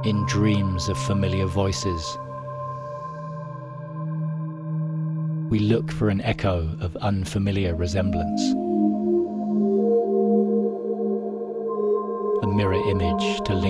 in dreams of familiar voices. We look for an echo of unfamiliar resemblance. A mirror image to link